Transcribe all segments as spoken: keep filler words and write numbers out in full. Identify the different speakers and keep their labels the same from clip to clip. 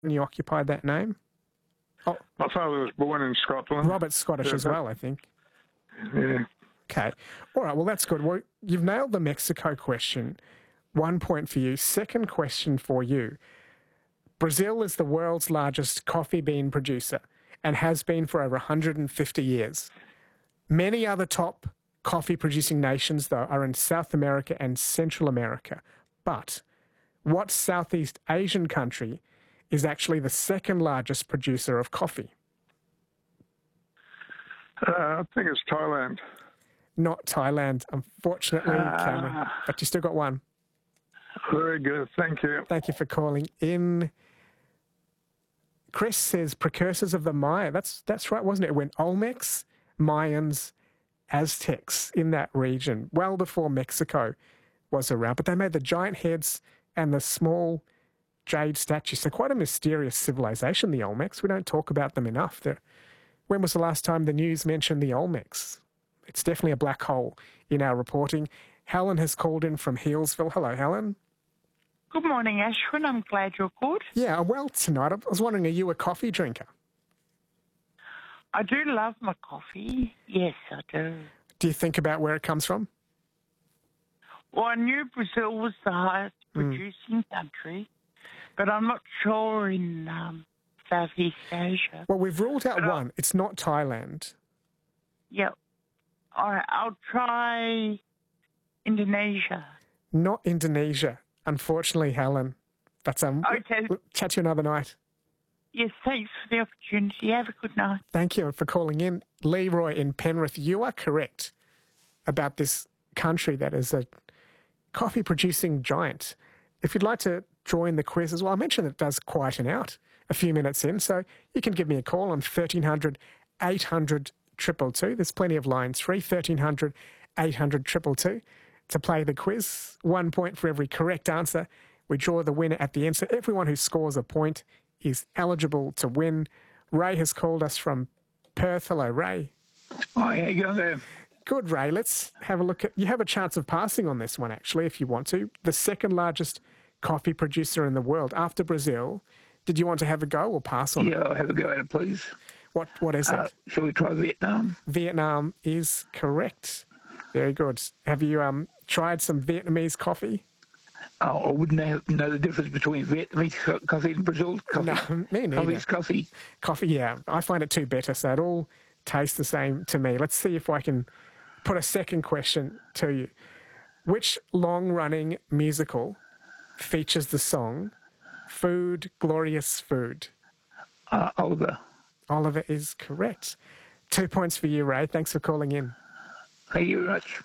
Speaker 1: you occupied that name?
Speaker 2: Oh, my father was born in Scotland.
Speaker 1: Robert's Scottish yeah, as well, I think.
Speaker 2: Yeah.
Speaker 1: Okay. All right, well, that's good. Well, you've nailed the Mexico question. One point for you. Second question for you. Brazil is the world's largest coffee bean producer and has been for over one hundred fifty years. Many other top coffee-producing nations, though, are in South America and Central America. But what Southeast Asian country is actually the second largest producer of coffee?
Speaker 2: Uh, I think it's Thailand.
Speaker 1: Not Thailand, unfortunately,
Speaker 2: uh,
Speaker 1: Cameron. But you still got one.
Speaker 2: Very good. Thank you.
Speaker 1: Thank you for calling in. Chris says precursors of the Maya. That's that's right, wasn't it? It went Olmecs, Mayans, Aztecs in that region, well before Mexico was around. But they made the giant heads and the small jade statues. So quite a mysterious civilization, the Olmecs. We don't talk about them enough. They're, when was the last time the news mentioned the Olmecs? It's definitely a black hole in our reporting. Helen has called in from Healesville. Hello, Helen.
Speaker 3: Good morning, Ashwin. I'm glad you're good.
Speaker 1: Yeah, well, tonight I was wondering, are you a coffee drinker?
Speaker 3: I do love my coffee. Yes, I do.
Speaker 1: Do you think about where it comes from?
Speaker 3: Well, I knew Brazil was the highest producing mm. country, but I'm not sure in um, Southeast Asia.
Speaker 1: Well, we've ruled out
Speaker 3: but
Speaker 1: one. I'll, it's not Thailand.
Speaker 3: Yeah. All right, I'll try Indonesia.
Speaker 1: Not Indonesia. Unfortunately, Helen. That's um.
Speaker 3: Okay.
Speaker 1: We'll chat to you another night.
Speaker 3: Yes, thanks for the opportunity. Have a good night.
Speaker 1: Thank you for calling in. Leroy in Penrith, you are correct about this country that is a coffee-producing giant. If you'd like to join the quiz as well, I mentioned it does quieten out a few minutes in, so you can give me a call on thirteen hundred, eight hundred, two two two. There's plenty of lines free, thirteen hundred, eight hundred, two two two. To play the quiz. One point for every correct answer. We draw the winner at the end. So everyone who scores a point is eligible to win. Ray has called us from Perth. Hello, Ray.
Speaker 4: Hi, how you going there?
Speaker 1: Good, Ray. Let's have a look at... You have a chance of passing on this one, actually, if you want to. The second largest coffee producer in the world after Brazil. Did you want to have a go or pass on
Speaker 4: yeah,
Speaker 1: it?
Speaker 4: Yeah, I'll have a go at it, please.
Speaker 1: What What is
Speaker 4: uh,
Speaker 1: it?
Speaker 4: Shall we try Vietnam?
Speaker 1: Vietnam is correct. Very good. Have you um tried some Vietnamese coffee?
Speaker 4: Oh, I wouldn't have, know the difference between Vietnamese coffee and Brazil coffee.
Speaker 1: No, me neither.
Speaker 4: Coffee's coffee.
Speaker 1: Coffee, yeah. I find it too bitter, so it all tastes the same to me. Let's see if I can put a second question to you. Which long-running musical features the song Food, Glorious Food?
Speaker 4: Uh, Oliver.
Speaker 1: Oliver is correct. Two points for you, Ray. Thanks for calling in.
Speaker 4: Thank you very much.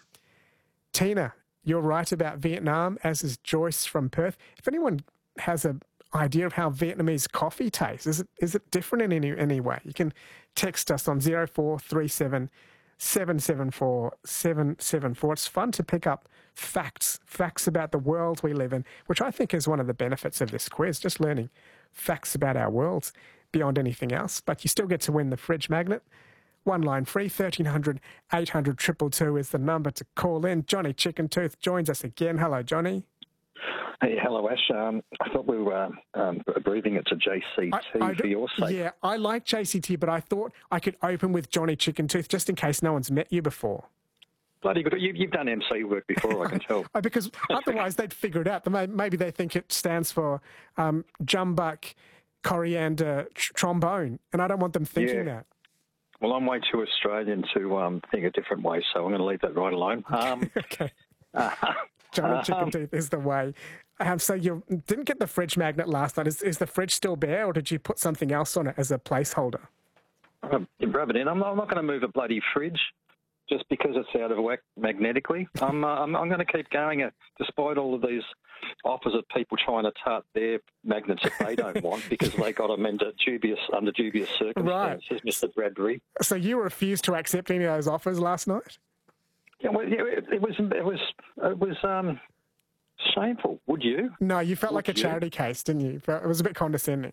Speaker 1: Tina, you're right about Vietnam, as is Joyce from Perth. If anyone has an idea of how Vietnamese coffee tastes, is it is it different in any any way? You can text us on zero four three seven, seven seven four, seven seven four. It's fun to pick up facts, facts about the world we live in, which I think is one of the benefits of this quiz, just learning facts about our world beyond anything else. But you still get to win the fridge magnet. One line free, thirteen hundred, eight hundred, two two two is the number to call in. Johnny Chicken Tooth joins us again. Hello, Johnny.
Speaker 5: Hey, hello, Ash. Um, I thought we were um, abbreviating it to J C T I, I for your sake.
Speaker 1: Yeah, I like J C T, but I thought I could open with Johnny Chicken Tooth just in case no one's met you before.
Speaker 5: Bloody good. You, you've done M C work before, I can tell.
Speaker 1: Because otherwise they'd figure it out. Maybe they think it stands for um, jumbuck, coriander, tr- trombone, and I don't want them thinking
Speaker 5: yeah.
Speaker 1: that.
Speaker 5: Well, I'm way too Australian to um, think a different way, so I'm going to leave that right alone. Um,
Speaker 1: okay.
Speaker 5: Uh,
Speaker 1: Johnny Chicken
Speaker 5: um,
Speaker 1: Tooth is the way. Um, so you didn't get the fridge magnet last night. Is, is the fridge still bare, or did you put something else on it as a placeholder?
Speaker 5: Um, rub it in. I'm not, I'm not going to move a bloody fridge just because it's out of whack magnetically. I'm, uh, I'm, I'm going to keep going, uh, despite all of these offers of people trying to tart their magnets that they don't want because they got them under dubious, under dubious circumstances, right. Mister Bradbury.
Speaker 1: So you refused to accept any of those offers last night?
Speaker 5: Yeah, well, yeah, it, it was, it was, it was um, shameful. Would you?
Speaker 1: No, you felt
Speaker 5: Would
Speaker 1: like a charity
Speaker 5: you?
Speaker 1: case, didn't you? It was a bit condescending.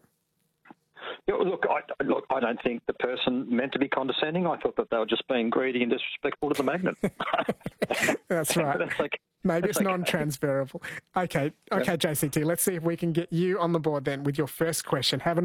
Speaker 5: Yeah, look, I, look, I don't think the person meant to be condescending. I thought that they were just being greedy and disrespectful to the magnet.
Speaker 1: That's right.
Speaker 5: That's like,
Speaker 1: Maybe
Speaker 5: That's
Speaker 1: it's
Speaker 5: okay.
Speaker 1: non-transferable. Okay, okay, J C T, let's see if we can get you on the board then with your first question. Have a